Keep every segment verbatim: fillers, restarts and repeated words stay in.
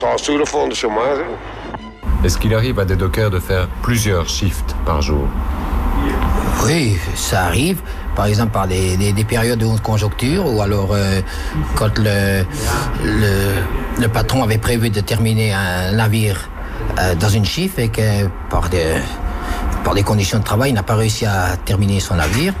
Sur le fond de chômage. Est-ce qu'il arrive à des dockers de faire plusieurs shifts par jour? Oui, ça arrive. Par exemple, par des, des, des périodes de haute conjoncture, ou alors euh, quand le, le, le patron avait prévu de terminer un navire euh, dans une chiffre et que par des, par des conditions de travail, il n'a pas réussi à terminer son navire.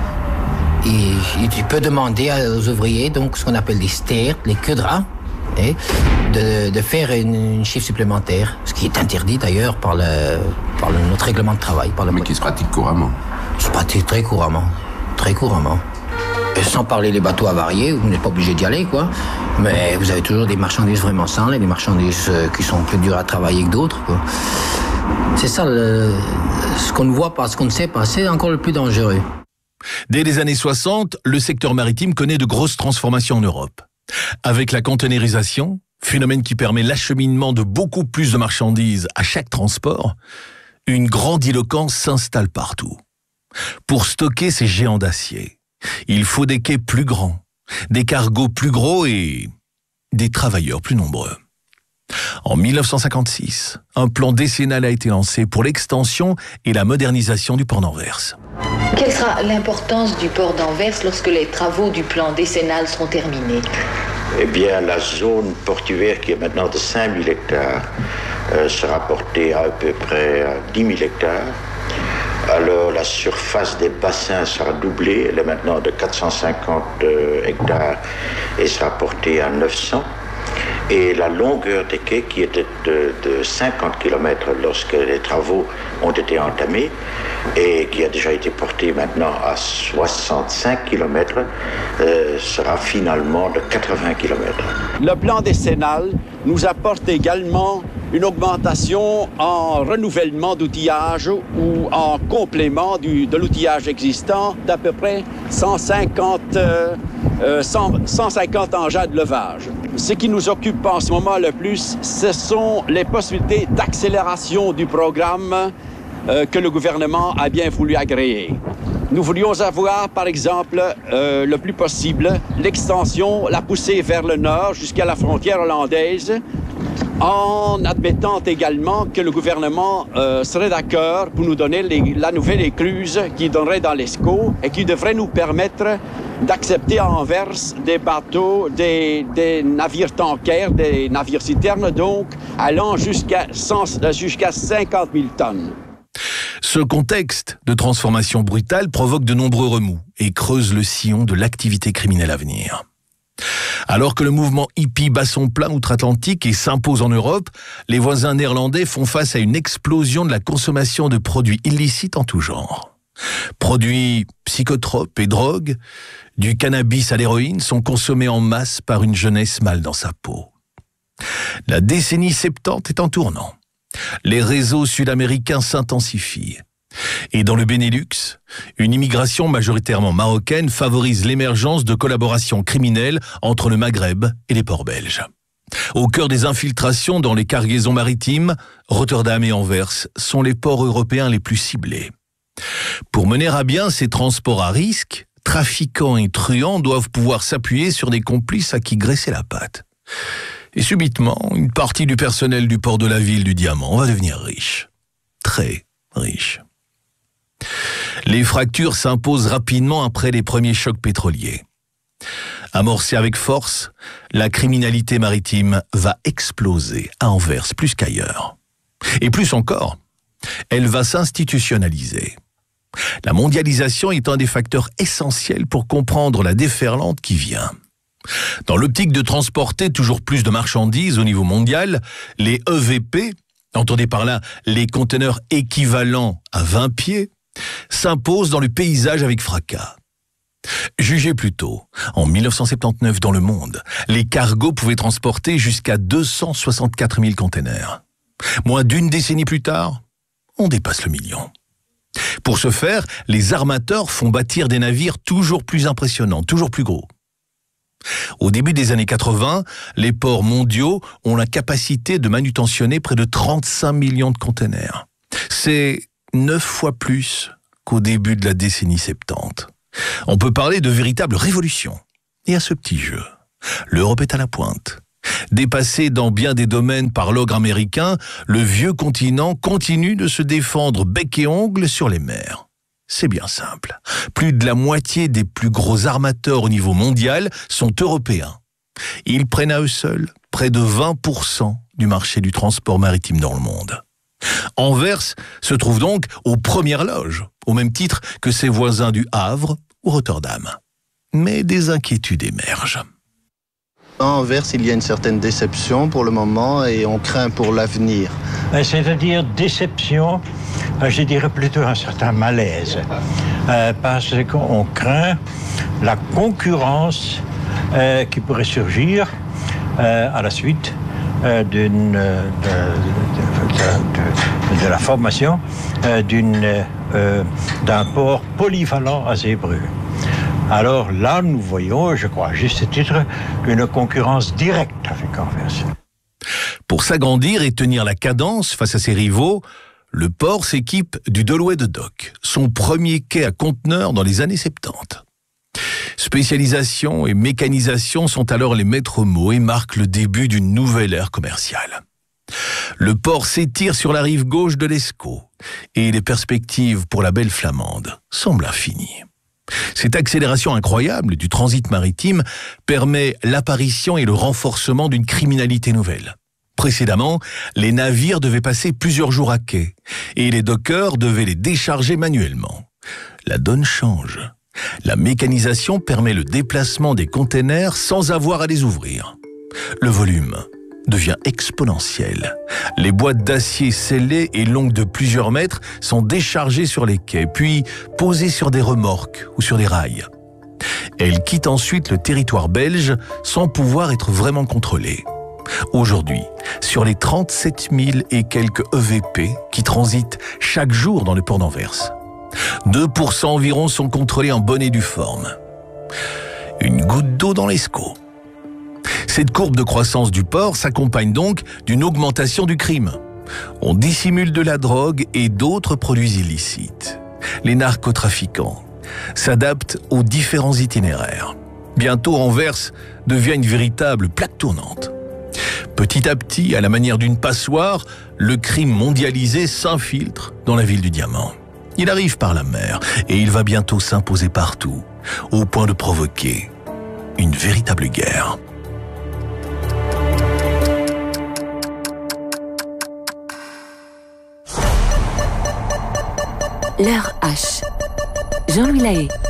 Il, il peut demander aux ouvriers donc ce qu'on appelle des steers, les queues de rat, et de, de faire une, une chiffre supplémentaire, ce qui est interdit d'ailleurs par, le, par le, notre règlement de travail. Par le Mais qui se pratique couramment. Se pratique très couramment, très couramment. Et sans parler des bateaux avariés, vous n'êtes pas obligé d'y aller, quoi. Mais vous avez toujours des marchandises vraiment sales et des marchandises qui sont plus dures à travailler que d'autres, quoi. C'est ça, le, ce qu'on ne voit pas, ce qu'on ne sait pas, c'est encore le plus dangereux. Dès les années soixante, le secteur maritime connaît de grosses transformations en Europe. Avec la containerisation, phénomène qui permet l'acheminement de beaucoup plus de marchandises à chaque transport, une grandiloquence s'installe partout. Pour stocker ces géants d'acier, il faut des quais plus grands, des cargos plus gros et des travailleurs plus nombreux. En mille neuf cent cinquante-six, un plan décennal a été lancé pour l'extension et la modernisation du port d'Anvers. Quelle sera l'importance du port d'Anvers lorsque les travaux du plan décennal seront terminés? Eh bien, la zone portuaire qui est maintenant de cinq mille hectares euh, sera portée à à peu près à dix mille hectares. Alors, la surface des bassins sera doublée. Elle est maintenant de quatre cent cinquante euh, hectares et sera portée à neuf cents. Et la longueur des quais, qui était de, de cinquante kilomètres lorsque les travaux ont été entamés, et qui a déjà été portée maintenant à soixante-cinq kilomètres, euh, sera finalement de quatre-vingts kilomètres. Le plan décennal nous apporte également une augmentation en renouvellement d'outillage ou en complément du, de l'outillage existant d'à peu près cent cinquante, euh, cent, cent cinquante engins de levage. Ce qui nous occupe en ce moment le plus, ce sont les possibilités d'accélération du programme euh, que le gouvernement a bien voulu agréer. Nous voulions avoir, par exemple, euh, le plus possible, l'extension, la poussée vers le nord jusqu'à la frontière hollandaise, en admettant également que le gouvernement euh, serait d'accord pour nous donner les, la nouvelle écluse qui donnerait dans l'Escaut et qui devrait nous permettre d'accepter à Anvers des bateaux, des, des navires tankers, des navires citernes, donc allant jusqu'à jusqu'à cinquante mille tonnes. Ce contexte de transformation brutale provoque de nombreux remous et creuse le sillon de l'activité criminelle à venir. Alors que le mouvement hippie bat son plein outre-Atlantique et s'impose en Europe, les voisins néerlandais font face à une explosion de la consommation de produits illicites en tout genre. Produits psychotropes et drogues, du cannabis à l'héroïne sont consommés en masse par une jeunesse mal dans sa peau. La décennie septante est en tournant. Les réseaux sud-américains s'intensifient. Et dans le Benelux, une immigration majoritairement marocaine favorise l'émergence de collaborations criminelles entre le Maghreb et les ports belges. Au cœur des infiltrations dans les cargaisons maritimes, Rotterdam et Anvers sont les ports européens les plus ciblés. Pour mener à bien ces transports à risque, trafiquants et truands doivent pouvoir s'appuyer sur des complices à qui graisser la patte. Et subitement, une partie du personnel du port de la ville du Diamant va devenir riche. Très riche. Les fractures s'imposent rapidement après les premiers chocs pétroliers. Amorcée avec force, la criminalité maritime va exploser à Anvers plus qu'ailleurs. Et plus encore, elle va s'institutionnaliser. La mondialisation est un des facteurs essentiels pour comprendre la déferlante qui vient. Dans l'optique de transporter toujours plus de marchandises au niveau mondial, les E V P, entendez par là les conteneurs équivalents à vingt pieds, s'imposent dans le paysage avec fracas. Jugez plutôt, en mille neuf cent soixante-dix-neuf dans le monde, les cargos pouvaient transporter jusqu'à deux cent soixante-quatre mille containers. Moins d'une décennie plus tard, on dépasse le million. Pour ce faire, les armateurs font bâtir des navires toujours plus impressionnants, toujours plus gros. Au début des années quatre-vingts, les ports mondiaux ont la capacité de manutentionner près de trente-cinq millions de containers. C'est neuf fois plus qu'au début de la décennie septante. On peut parler de véritable révolution. Et à ce petit jeu, l'Europe est à la pointe. Dépassé dans bien des domaines par l'ogre américain, le vieux continent continue de se défendre bec et ongle sur les mers. C'est bien simple. Plus de la moitié des plus gros armateurs au niveau mondial sont européens. Ils prennent à eux seuls près de vingt pour cent du marché du transport maritime dans le monde. Anvers se trouve donc aux premières loges, au même titre que ses voisins du Havre ou Rotterdam. Mais des inquiétudes émergent. À Anvers, il y a une certaine déception pour le moment et on craint pour l'avenir. C'est-à-dire déception, je dirais plutôt un certain malaise, euh, parce qu'on craint la concurrence euh, qui pourrait surgir euh, à la suite euh, d'une, de, de, de, de, de la formation euh, d'une, euh, d'un port polyvalent à Zeebrugge. Alors là, nous voyons, je crois, à juste titre, une concurrence directe avec Anvers. Pour s'agrandir et tenir la cadence face à ses rivaux, le port s'équipe du Dolouet de Dock, son premier quai à conteneurs dans les années soixante-dix. Spécialisation et mécanisation sont alors les maîtres mots et marquent le début d'une nouvelle ère commerciale. Le port s'étire sur la rive gauche de l'Escaut et les perspectives pour la belle Flamande semblent infinies. Cette accélération incroyable du transit maritime permet l'apparition et le renforcement d'une criminalité nouvelle. Précédemment, les navires devaient passer plusieurs jours à quai et les dockers devaient les décharger manuellement. La donne change. La mécanisation permet le déplacement des containers sans avoir à les ouvrir. Le volume devient exponentiel. Les boîtes d'acier scellées et longues de plusieurs mètres sont déchargées sur les quais, puis posées sur des remorques ou sur des rails. Elles quittent ensuite le territoire belge sans pouvoir être vraiment contrôlées. Aujourd'hui, sur les trente-sept mille et quelques E V P qui transitent chaque jour dans le port d'Anvers, deux pour cent environ sont contrôlés en bonne et due forme. Une goutte d'eau dans l'Escaut. Cette courbe de croissance du port s'accompagne donc d'une augmentation du crime. On dissimule de la drogue et d'autres produits illicites. Les narcotrafiquants s'adaptent aux différents itinéraires. Bientôt, Anvers devient une véritable plaque tournante. Petit à petit, à la manière d'une passoire, le crime mondialisé s'infiltre dans la ville du diamant. Il arrive par la mer et il va bientôt s'imposer partout, au point de provoquer une véritable guerre. L'heure H. Jean-Louis Lahaye.